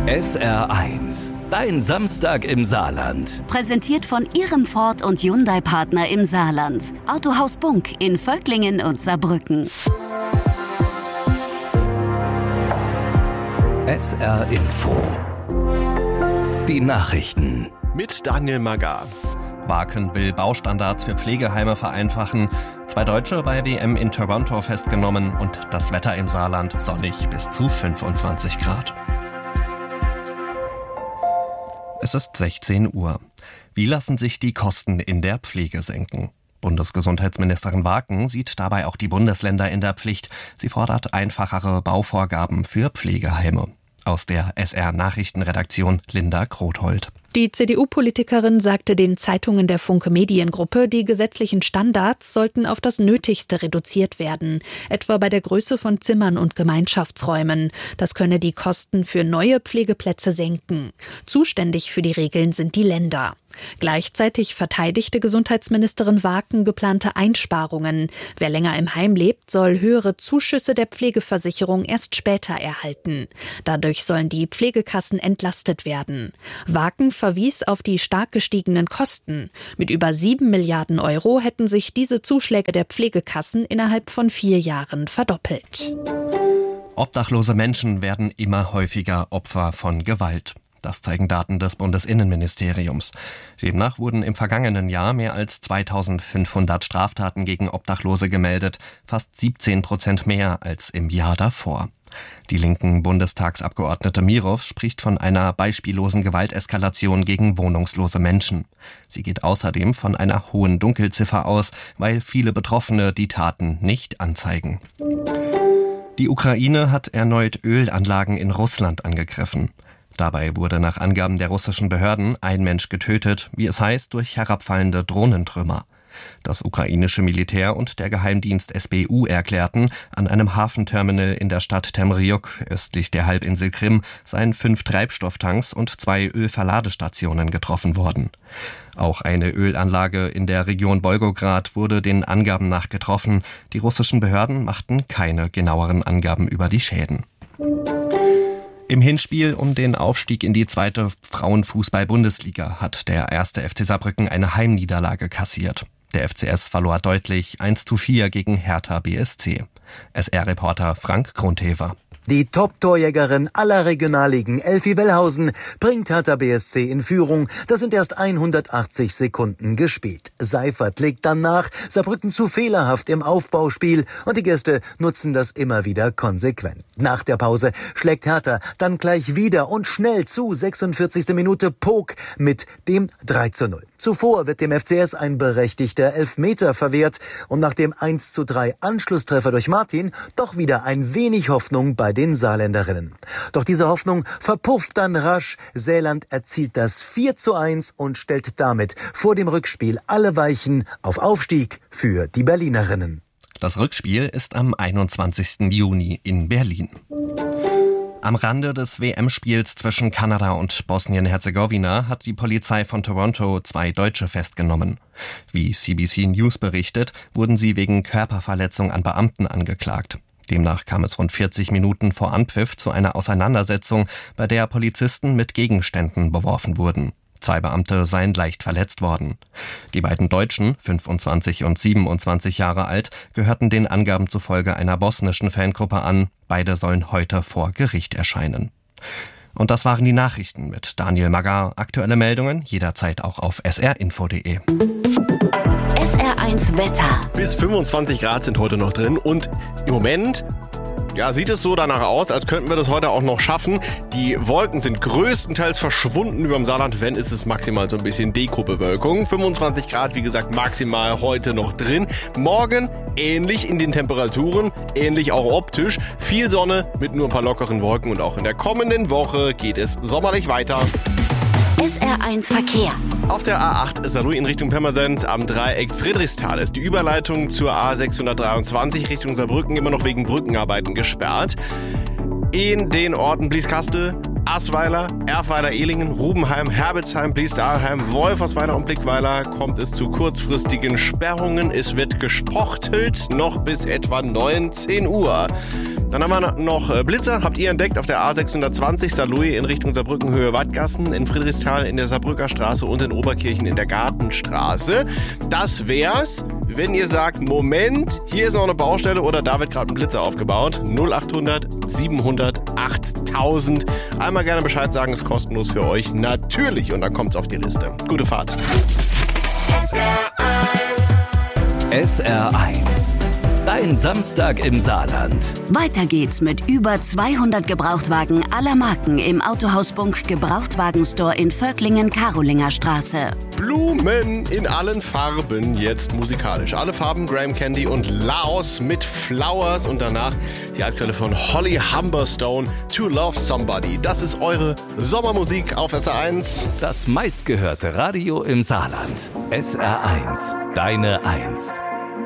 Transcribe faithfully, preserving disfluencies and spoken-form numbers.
S R eins, dein Samstag im Saarland. Präsentiert von Ihrem Ford und Hyundai-Partner im Saarland. Autohaus Bunk in Völklingen und Saarbrücken. S R Info. Die Nachrichten. Mit Daniel Magar. Waken will Baustandards für Pflegeheime vereinfachen. Zwei Deutsche bei W M in Toronto festgenommen und das Wetter im Saarland sonnig bis zu fünfundzwanzig Grad. Es ist sechzehn Uhr. Wie lassen sich die Kosten in der Pflege senken? Bundesgesundheitsministerin Waken sieht dabei auch die Bundesländer in der Pflicht. Sie fordert einfachere Bauvorgaben für Pflegeheime. Aus der S R-Nachrichtenredaktion Linda Krothold. Die C D U-Politikerin sagte den Zeitungen der Funke Mediengruppe, die gesetzlichen Standards sollten auf das Nötigste reduziert werden, etwa bei der Größe von Zimmern und Gemeinschaftsräumen. Das könne die Kosten für neue Pflegeplätze senken. Zuständig für die Regeln sind die Länder. Gleichzeitig verteidigte Gesundheitsministerin Waken geplante Einsparungen. Wer länger im Heim lebt, soll höhere Zuschüsse der Pflegeversicherung erst später erhalten. Dadurch sollen die Pflegekassen entlastet werden. Waken verwies auf die stark gestiegenen Kosten. Mit über sieben Milliarden Euro hätten sich diese Zuschläge der Pflegekassen innerhalb von vier Jahren verdoppelt. Obdachlose Menschen werden immer häufiger Opfer von Gewalt. Das zeigen Daten des Bundesinnenministeriums. Demnach wurden im vergangenen Jahr mehr als zweitausendfünfhundert Straftaten gegen Obdachlose gemeldet, fast siebzehn Prozent mehr als im Jahr davor. Die linken Bundestagsabgeordnete Mirow spricht von einer beispiellosen Gewalteskalation gegen wohnungslose Menschen. Sie geht außerdem von einer hohen Dunkelziffer aus, weil viele Betroffene die Taten nicht anzeigen. Die Ukraine hat erneut Ölanlagen in Russland angegriffen. Dabei wurde nach Angaben der russischen Behörden ein Mensch getötet, wie es heißt, durch herabfallende Drohnentrümmer. Das ukrainische Militär und der Geheimdienst S B U erklärten, an einem Hafenterminal in der Stadt Temryuk, östlich der Halbinsel Krim, seien fünf Treibstofftanks und zwei Ölverladestationen getroffen worden. Auch eine Ölanlage in der Region Wolgograd wurde den Angaben nach getroffen. Die russischen Behörden machten keine genaueren Angaben über die Schäden. Im Hinspiel um den Aufstieg in die zweite Frauenfußball-Bundesliga hat der erste F C Saarbrücken eine Heimniederlage kassiert. Der F C S verlor deutlich eins zu vier gegen Hertha B S C. S R-Reporter Frank Grundhever. Die Top-Torjägerin aller Regionalligen, Elfie Wellhausen, bringt Hertha B S C in Führung. Das sind erst hundertachtzig Sekunden gespielt. Seifert legt dann nach, Saarbrücken zu fehlerhaft im Aufbauspiel und die Gäste nutzen das immer wieder konsequent. Nach der Pause schlägt Hertha dann gleich wieder und schnell zu, sechsundvierzigste Minute Pok mit dem drei zu null. Zuvor wird dem F C S ein berechtigter Elfmeter verwehrt und nach dem eins zu drei Anschlusstreffer durch Martin doch wieder ein wenig Hoffnung bei den Saarländerinnen. Doch diese Hoffnung verpufft dann rasch. Säland erzielt das vier zu eins und stellt damit vor dem Rückspiel alle Weichen auf Aufstieg für die Berlinerinnen. Das Rückspiel ist am einundzwanzigsten Juni in Berlin. Am Rande des W M-Spiels zwischen Kanada und Bosnien-Herzegowina hat die Polizei von Toronto zwei Deutsche festgenommen. Wie C B C News berichtet, wurden sie wegen Körperverletzung an Beamten angeklagt. Demnach kam es rund vierzig Minuten vor Anpfiff zu einer Auseinandersetzung, bei der Polizisten mit Gegenständen beworfen wurden. Zwei Beamte seien leicht verletzt worden. Die beiden Deutschen, fünfundzwanzig und siebenundzwanzig Jahre alt, gehörten den Angaben zufolge einer bosnischen Fangruppe an. Beide sollen heute vor Gericht erscheinen. Und das waren die Nachrichten mit Daniel Magar. Aktuelle Meldungen jederzeit auch auf s r info punkt d e. S R eins Wetter. Bis fünfundzwanzig Grad sind heute noch drin und im Moment ja, sieht es so danach aus, als könnten wir das heute auch noch schaffen. Die Wolken sind größtenteils verschwunden über dem Saarland, wenn ist es maximal so ein bisschen Dekobewölkung. fünfundzwanzig Grad, wie gesagt, maximal heute noch drin. Morgen ähnlich in den Temperaturen, ähnlich auch optisch. Viel Sonne mit nur ein paar lockeren Wolken und auch in der kommenden Woche geht es sommerlich weiter. S R eins Verkehr. Auf der A acht Saarlouis in Richtung Pirmasens am Dreieck Friedrichsthal ist die Überleitung zur A sechshundertdreiundzwanzig Richtung Saarbrücken immer noch wegen Brückenarbeiten gesperrt. In den Orten Blieskastel, Asweiler, Erfweiler-Ehlingen, Rubenheim, Herbelsheim, Bliesdahlheim, Wolfersweiler und Blickweiler kommt es zu kurzfristigen Sperrungen. Es wird gesprochtelt noch bis etwa neunzehn Uhr. Dann haben wir noch Blitzer, habt ihr entdeckt auf der A sechshundertzwanzig Saarlouis in Richtung Saarbrücken, Höhe Wattgassen, in Friedrichsthal in der Saarbrücker Straße und in Oberkirchen in der Gartenstraße. Das wär's, wenn ihr sagt, Moment, hier ist noch eine Baustelle oder da wird gerade ein Blitzer aufgebaut. null achthundert siebenhundert achttausend. Einmal gerne Bescheid sagen, ist kostenlos für euch. Natürlich. Und dann kommt's auf die Liste. Gute Fahrt. S R eins. Dein Samstag im Saarland. Weiter geht's mit über zweihundert Gebrauchtwagen aller Marken im Autohaus Bunk Gebrauchtwagenstore in Völklingen-Karolinger Straße. Blumen in allen Farben, jetzt musikalisch. Alle Farben, Graham Candy und Laos mit Flowers und danach die aktuelle von Holly Humberstone, To Love Somebody. Das ist eure Sommermusik auf S R eins. Das meistgehörte Radio im Saarland. S R eins. Deine Eins.